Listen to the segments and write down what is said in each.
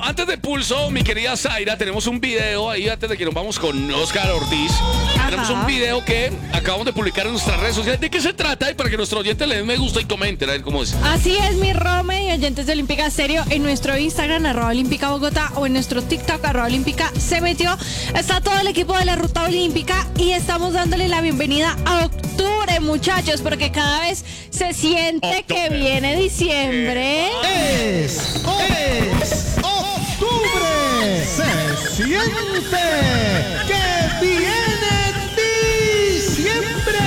antes de Pulso, mi querida Zaira, tenemos un video ahí antes de que nos vamos con Oscar Ortiz. Ajá. Tenemos un video que acabamos de publicar en nuestras redes sociales. ¿De qué se trata? Y para que nuestros oyentes le den me gusta y comenten a ver cómo es. Así es, mi Rome y oyentes de Olímpica Stereo, en nuestro Instagram, @Olímpica Bogotá, o en nuestro TikTok, @Olímpica se metió. Está todo el equipo de la Ruta Olímpica y estamos dándole la bienvenida a octubre, muchachos, porque cada vez se siente que viene diciembre. Es octubre. Se siente que viene diciembre.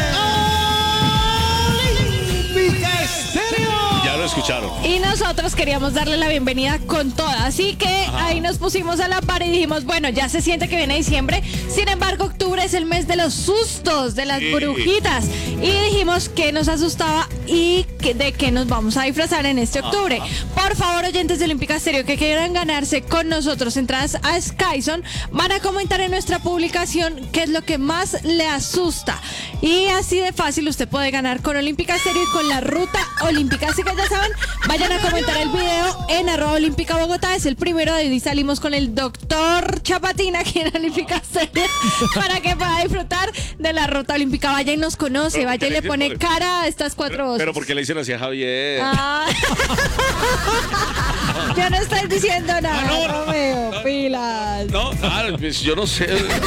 Olímpica Stereo. Ya lo escucharon. Y nosotros queríamos darle la bienvenida con toda, así que ahí nos pusimos a la par y dijimos, bueno, ya se siente que viene diciembre, sin embargo octubre es el mes de los sustos, de las brujitas, y dijimos que nos asustaba y de qué nos vamos a disfrazar en este octubre. Por favor, oyentes de Olímpica Stereo que quieran ganarse con nosotros entradas a Skyzone, van a comentar en nuestra publicación qué es lo que más le asusta, y así de fácil usted puede ganar con Olímpica Stereo y con la Ruta Olímpica. Así que ya saben, vayan a comentar el video en @Olímpica Bogotá. Es el primero, de hoy salimos con el doctor Chapatina aquí en Olímpica Stereo para que pueda disfrutar de la Ruta Olímpica. Vaya y nos conoce, vaya y le pone cara a estas cuatro voces. Pero ¿por qué le dicen así a Javier? Ah. Yo no estoy diciendo nada, no. Romeo, pilas. No, claro, pues yo no sé.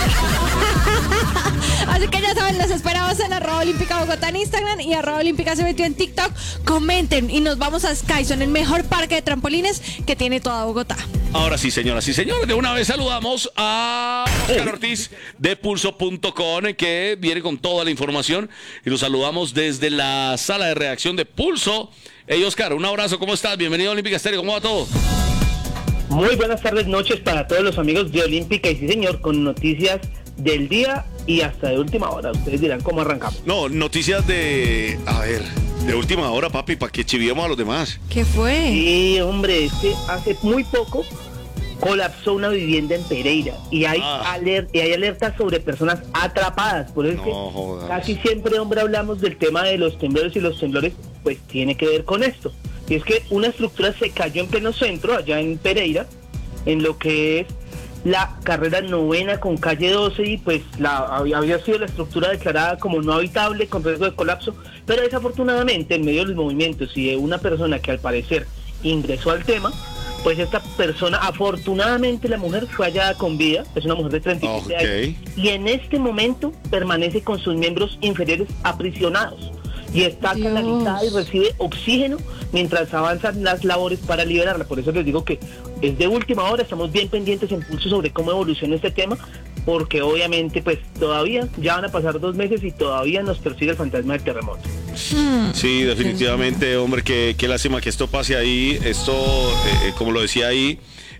Así que ya saben, los esperamos en @Olímpica Bogotá en Instagram y @Olímpica se metió en TikTok. Comenten y nos vamos a Skyzone, el mejor parque de trampolines que tiene toda Bogotá. Ahora sí, señoras y señores, de una vez saludamos a Oscar Ortiz de Pulso.com, que viene con toda la información, y los saludamos desde la sala de redacción de Pulso. Hey, Oscar, un abrazo, ¿cómo estás? Bienvenido a Olímpica Stereo, ¿cómo va todo? Muy buenas tardes, noches para todos los amigos de Olímpica, y sí señor, con noticias del día y hasta de última hora. Ustedes dirán cómo arrancamos. No, noticias de última hora, papi, para que chiviemos a los demás. ¿Qué fue? Sí, hombre, es que hace muy poco colapsó una vivienda en Pereira y hay alertas sobre personas atrapadas. Por eso No es que jodas. casi siempre, hombre, hablamos del tema de los temblores, y los temblores pues tiene que ver con esto. Y es que una estructura se cayó en pleno centro, allá en Pereira, en lo que es la carrera 9ª con calle 12, y pues había sido la estructura declarada como no habitable con riesgo de colapso, pero desafortunadamente en medio de los movimientos y de una persona que al parecer ingresó al tema, pues esta persona, afortunadamente la mujer fue hallada con vida, es una mujer de 37 años, y en este momento permanece con sus miembros inferiores aprisionados y está Dios. canalizada y recibe oxígeno mientras avanzan las labores para liberarla. Por eso les digo que es de última hora, estamos bien pendientes en Pulso sobre cómo evoluciona este tema, porque obviamente pues todavía ya van a pasar 2 meses y todavía nos persigue el fantasma del terremoto. Sí, definitivamente, hombre, qué lástima que esto pase ahí. Esto, como lo decía ahí,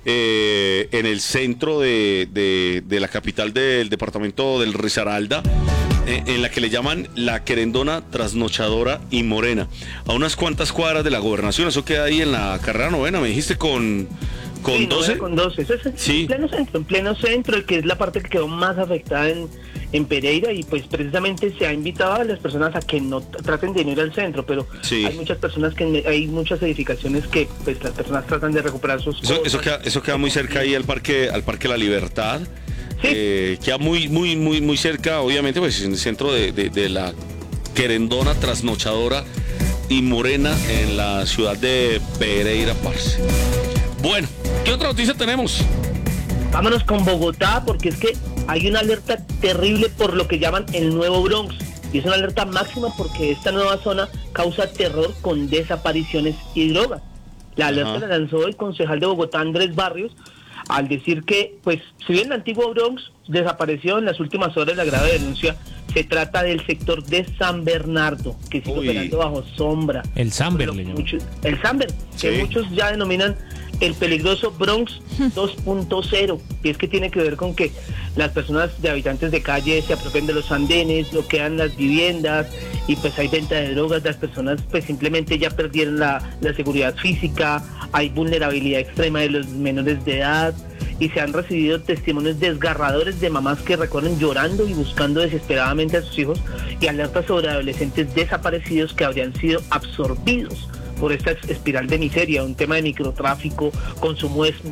en el centro de la capital del departamento del Risaralda, en la que le llaman la querendona trasnochadora y morena, a unas cuantas cuadras de la gobernación. Eso queda ahí en la carrera 9ª, me dijiste, con Sí, 12. Con 12, eso es Sí. en pleno centro, que es la parte que quedó más afectada en Pereira, y pues precisamente se ha invitado a las personas a que no traten de no ir al centro, pero Sí. hay muchas personas hay muchas edificaciones que pues las personas tratan de recuperar sus cosas. Eso queda muy cerca ahí al Parque La Libertad. Sí. Queda muy cerca, obviamente, pues en el centro de la querendona trasnochadora y morena en la ciudad de Pereira, parce. Bueno, ¿qué otra noticia tenemos? Vámonos con Bogotá, porque es que hay una alerta terrible por lo que llaman el nuevo Bronx, y es una alerta máxima porque esta nueva zona causa terror con desapariciones y drogas. La alerta la lanzó el concejal de Bogotá, Andrés Barrios, al decir que, pues, si bien el antiguo Bronx desapareció en las últimas horas, la grave denuncia se trata del sector de San Bernardo, que sigue operando bajo sombra. El Samber le llaman. El Samber, que Sí. muchos ya denominan el peligroso Bronx 2.0, y es que tiene que ver con que las personas de habitantes de calle se apropian de los andenes, bloquean las viviendas, y pues hay venta de drogas. Las personas pues simplemente ya perdieron la seguridad física, hay vulnerabilidad extrema de los menores de edad, y se han recibido testimonios desgarradores de mamás que recorren llorando y buscando desesperadamente a sus hijos, y alertas sobre adolescentes desaparecidos que habrían sido absorbidos por esta espiral de miseria, un tema de microtráfico, consumo